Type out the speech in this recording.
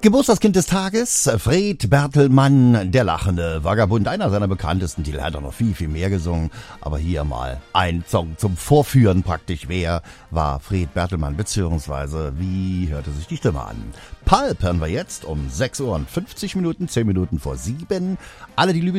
Geburtstagskind des Tages, Fred Bertelmann, der lachende Vagabund, einer seiner bekanntesten Titel. Er hat auch noch viel, viel mehr gesungen, aber hier mal ein Song zum Vorführen praktisch. Wer war Fred Bertelmann, beziehungsweise wie hörte sich die Stimme an? Pulp hören wir jetzt um 6 Uhr und 50 Minuten, 10 Minuten vor 7. Alle, die